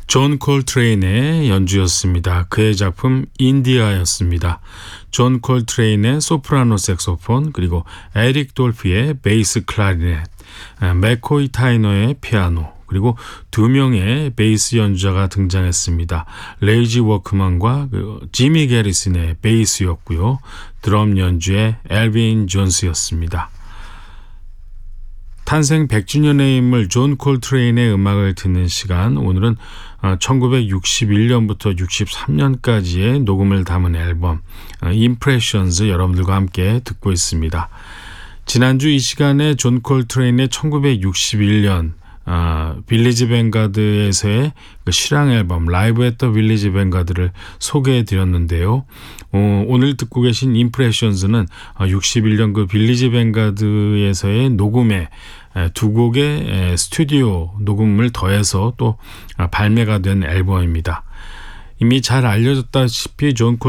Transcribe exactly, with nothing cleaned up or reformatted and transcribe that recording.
존 콜트레인의 연주였습니다. 그의 작품 인디아였습니다. 존 콜트레인의 소프라노 색소폰, 그리고 에릭 돌피의 베이스 클라리넷, 맥코이 타이너의 피아노, 그리고 두 명의 베이스 연주자가 등장했습니다. 레이지 워크만과 그 지미 게리슨의 베이스였고요. 드럼 연주의 엘빈 존스였습니다. 탄생 백 주년의 인물 존 콜트레인의 음악을 듣는 시간, 오늘은 천구백육십일 년부터 육십삼 년까지의 녹음을 담은 앨범 Impressions 여러분들과 함께 듣고 있습니다. 지난주 이 시간에 존 콜트레인의 천구백육십일 년 아, 빌리지 뱅가드에서의 그 실황 앨범 라이브 앳 더 빌리지 뱅가드를 소개해 드렸는데요. 어, 오늘 듣고 계신 임프레션스는 육십일 년 그 빌리지 뱅가드에서의 녹음에 두 곡의 스튜디오 녹음을 더해서 또 발매가 된 앨범입니다. 이미 잘 알려졌다시피 존